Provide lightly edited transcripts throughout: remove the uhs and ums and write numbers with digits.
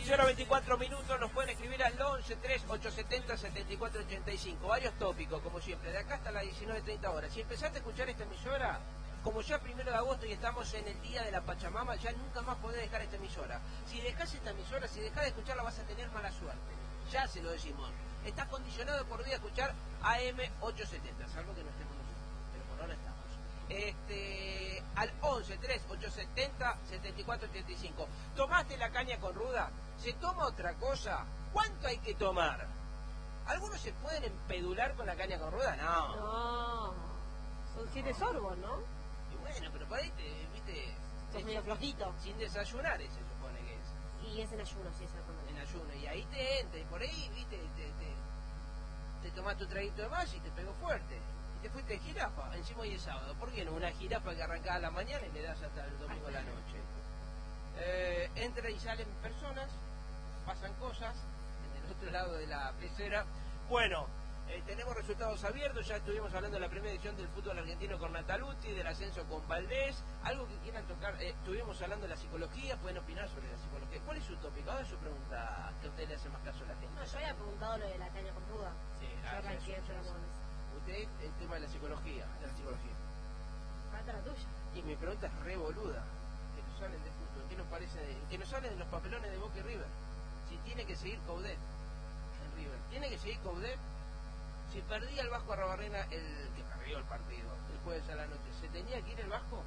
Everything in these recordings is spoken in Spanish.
0:24 minutos, nos pueden escribir al 11 3 870 7485. Varios tópicos, como siempre, de acá hasta las 19:30 horas. Si empezaste a escuchar esta emisora, como ya 1 de agosto y estamos en el día de la Pachamama, ya nunca más podés dejar esta emisora. Si dejás esta emisora, si dejás de escucharla, vas a tener mala suerte. Ya se lo decimos. Estás condicionado por día a escuchar AM870, salvo que no estemos nosotros, pero por ahora estamos. Al 11 3 870 7485. ¿Tomaste la caña con ruda? ¿Se toma otra cosa? ¿Cuánto hay que tomar? ¿Algunos se pueden empedular con la caña con ruda? No. No. Son 7 sorbos, ¿no? Y bueno, pero por ahí viste. Sos medio flojito. Sin desayunar, se supone que es. Y es en ayuno, sí, exactamente. En ayuno. Y ahí te entra, y por ahí, viste, te tomaste un traguito de más y te pegó fuerte. Te fuiste de jirafa, encima hoy es sábado. ¿Por qué no? Una jirafa que arrancaba a la mañana y le das hasta el domingo a la noche. Entra y salen personas, pasan cosas en el otro lado de la pecera. Bueno, tenemos resultados abiertos. Ya estuvimos hablando de la primera edición del fútbol argentino con Natalucci, del ascenso con Valdés. Algo que quieran tocar. Estuvimos hablando de la psicología. Pueden opinar sobre la psicología. ¿Cuál es su tópico? Ahora su pregunta, que a usted le hace más caso a la gente. No, yo había preguntado lo de la caña con ruda. Sí, yo arranqué, usted, el tema de la psicología. Falta la tuya. Y mi pregunta es re boluda. Que nos hablen de fútbol. ¿Qué nos parece? Que nos hablen de los papelones de Boca y River. Si tiene que seguir Coudet en River. Tiene que seguir Coudet. Si perdía el Vasco Arrobarrena, el que perdió el partido el jueves a la noche, ¿se tenía que ir el Vasco?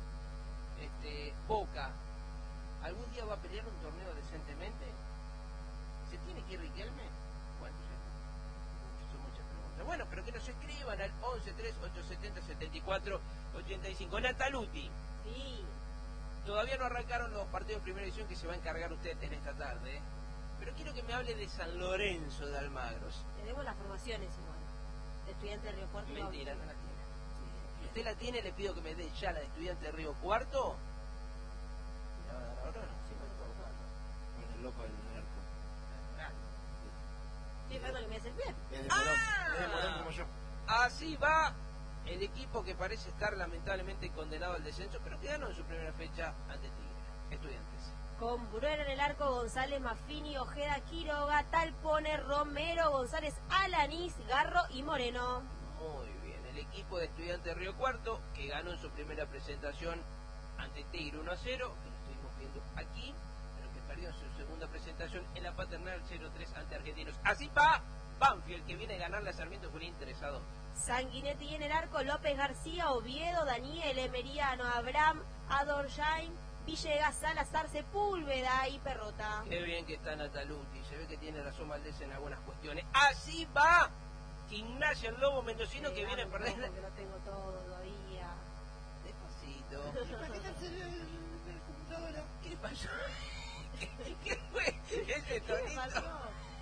Boca, ¿algún día va a pelear un torneo decentemente? ¿Se tiene que ir Riquelme? Bueno, son muchas preguntas. Bueno, pero que nos escriban al 11 3 870 74 85. Natalucci. Sí. Todavía no arrancaron los partidos de primera edición que se va a encargar usted en esta tarde. Pero quiero que me hable de San Lorenzo de Almagros. Tenemos las formaciones igual. De Estudiante de Río Cuarto. Mentira, no la tiene. Si usted la tiene, le pido que me dé ya la de Estudiante de Río Cuarto. ¿La va a dar ahora o no? Sí, me tocó buscarla. Con el loco del arco. Estoy esperando que me des el pie. Es de Morón como yo. Así va el equipo que parece estar lamentablemente condenado al descenso, pero que ganó en su primera fecha ante Tigre. Estudiantes. Con Bruera en el arco, González, Maffini, Ojeda, Quiroga, Talpone, Romero, González, Alanís, Garro y Moreno. Muy bien, el equipo de Estudiantes de Río Cuarto, que ganó en su primera presentación ante Tigre 1-0, que lo estuvimos viendo aquí, pero que perdió en su segunda presentación en la Paternal 0-3 ante Argentinos. Así va Banfield, que viene a ganarle a Sarmiento Junín interesado. Sanguinetti en el arco, López García, Oviedo, Daniel, Emeriano, Abraham, Adorjain, Villegas, Salazar, Sepúlveda y Perrota. Qué bien que está Natalucci, se ve que tiene razón Valdés en algunas cuestiones. Así va Ignacio el Lobo Mendocino, que viene a perder. Que lo tengo todo todavía. Despacito. ¿Para qué te hace la computadora? ¿Qué pasó? ¿Qué fue ese tonito? ¿Qué pasó?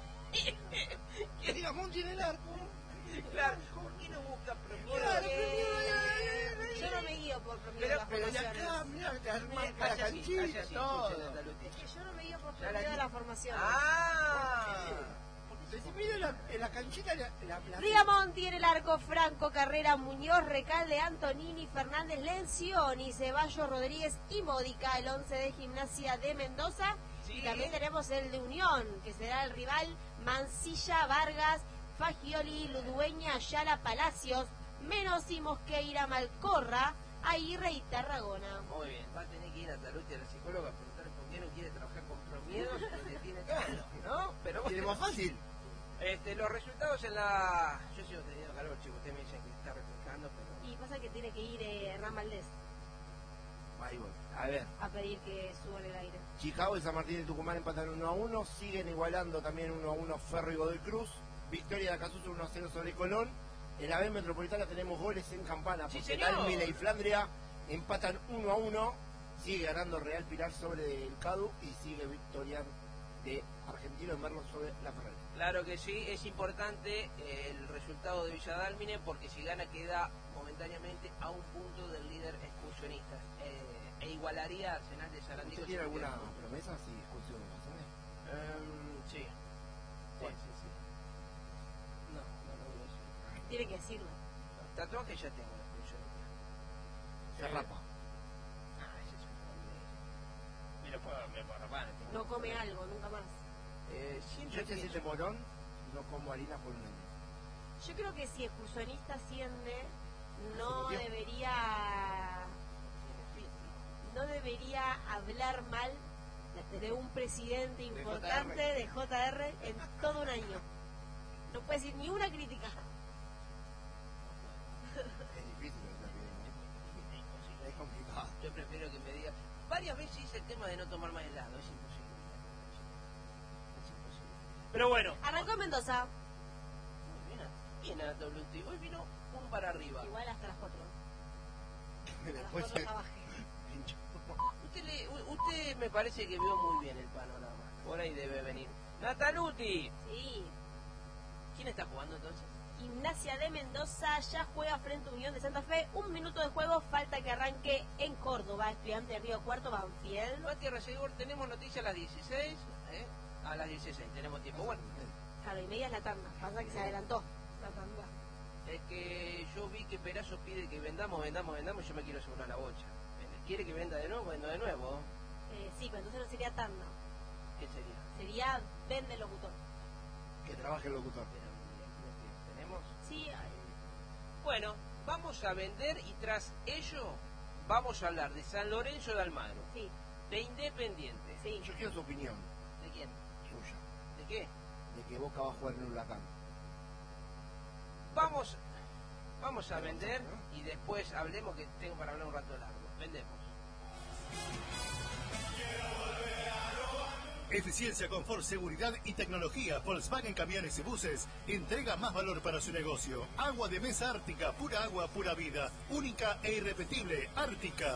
Que diga Monti en el arco. Claro, ¿por qué no busca Promiero? Claro, Yo no me guío por Promiero las Pero ya formaciones. acá, mirá, te marca la canchilla, todo. Es que yo no me guío por Promiero de las formaciones. Ah, Se mide la canchita, la Rigamonti en el arco, Franco, Carrera, Muñoz, Recalde, Antonini, Fernández, Lencioni, Ceballos, Rodríguez y Módica, el 11 de Gimnasia de Mendoza. Sí. Y también tenemos el de Unión, que será el rival, Mansilla, Vargas, Fagioli, Ludueña, Ayala, Palacios, Menossi, Mosqueira, Malcorra, Aguirre y Tarragona. muy bien, va a tener que ir a Natalucci a la psicóloga a preguntar por qué no quiere trabajar con Promieros, donde tiene todo, ¿no? Pero tiene más fácil. los resultados en la... Yo sigo teniendo calor, chicos, ustedes me dicen que está refrescando, pero... Y pasa que tiene que ir Hernán Valdés Ahí voy. A ver, a pedir que suban el aire. Chicago y San Martín y Tucumán empatan 1-1, siguen igualando también 1-1 Ferro y Godoy Cruz, victoria de Acasuso 1-0 sobre Colón. En la B Metropolitana tenemos goles en campana, Sí, porque señor. Dálmine y Flandria empatan 1-1, sigue ganando Real Pilar sobre el Cadu y sigue victoria de Argentino en Merlo sobre la Ferrera. claro que sí, es importante el resultado de Villa Dálmine, porque si gana queda momentáneamente a un punto del líder excursionista, e igualaría a Arsenal de Sarandí. ¿Usted tiene alguna promesa si excursión de pasaje? Sí. ¿Cuál? Sí. No lo voy a decir. Tiene que decirlo. Tatuaje ya tengo la excursión. Se rapa. Ah, ese es un problema. Me lo me puedo rapar. No come algo, nunca más. Yo que soy morón, no como harina por un año. Yo creo que si excursionista asciende, no ¿Se no debería hablar mal de un presidente importante de JR en todo un año. No puede decir ni una crítica. Es difícil es complicado. Yo prefiero que me diga. Varias veces hice el tema de no tomar más helado, es imposible. Es imposible. Pero bueno. Arrancó en Mendoza. Bien a la WT. Hoy vino un para arriba. Igual hasta las 4. Después Hasta las 4 pincho. Usted me parece que vio muy bien el panorama. Por ahí debe venir. Nataluti. Sí. ¿Quién está jugando entonces? Gimnasia de Mendoza ya juega frente a Unión de Santa Fe. 1 minuto de juego, falta que arranque en Córdoba. Estudiante de Río Cuarto, Banfield. Mati Resegor, tenemos noticias a las 16. A las 16 tenemos tiempo. Bueno. Claro, y media es la tanda. Pasa que se adelantó la tanda. Es que yo vi que Perazo pide que vendamos, y yo me quiero asegurar la bocha. ¿Quiere que venda de nuevo? Vendo de nuevo. Sí, pero entonces no sería tanda. ¿Qué sería? Sería vende locutor. Que trabaje el locutor. ¿Tenemos? Sí. Bueno, vamos a vender y tras ello vamos a hablar de San Lorenzo de Almagro. Sí. De Independiente. Sí. Yo quiero su opinión. ¿De quién? Suya. ¿De qué? De que Boca va a jugar en un Huracán. Vamos a vender y después hablemos, que tengo para hablar un rato largo. Vendemos. Eficiencia, confort, seguridad y tecnología. Volkswagen Camiones y Buses entrega más valor para su negocio. Agua de mesa Ártica, pura agua, pura vida. Única e irrepetible, Ártica.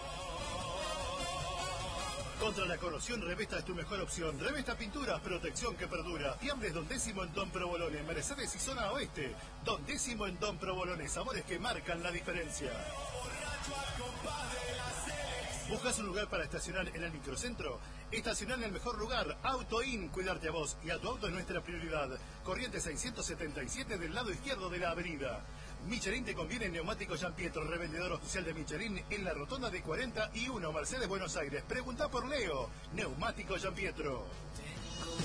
Contra la corrosión, Revesta es tu mejor opción. Revesta Pinturas, protección que perdura. Fiambres Don Décimo en Don Provolone, Mercedes y Zona Oeste. Don Décimo en Don Provolone, sabores que marcan la diferencia. ¿Buscas un lugar para estacionar en el microcentro? Estacionar en el mejor lugar, AutoIn, cuidarte a vos y a tu auto es nuestra prioridad. Corriente 677 del lado izquierdo de la avenida. Michelin te conviene en Neumático Jean Pietro, revendedor oficial de Michelin en la rotonda de 41, Mercedes, Buenos Aires. Pregunta por Leo, Neumático Jean Pietro.